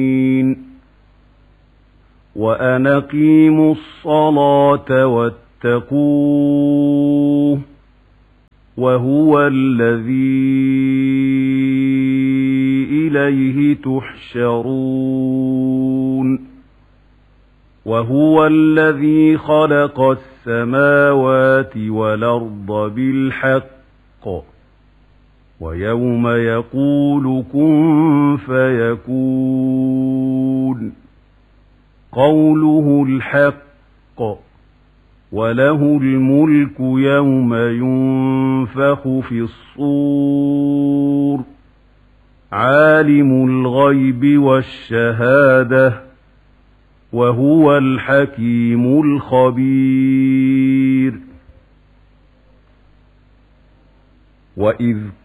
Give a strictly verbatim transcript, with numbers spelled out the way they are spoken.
وأن أقيموا الصلاة واتقوه وهو الذي إليه تحشرون وهو الذي خلق السماوات والأرض بالحق ويوم يقول كن فيكون قوله الحق وله الملك يوم ينفخ في الصور عالم الغيب والشهادة وهو الحكيم الخبير. وإذ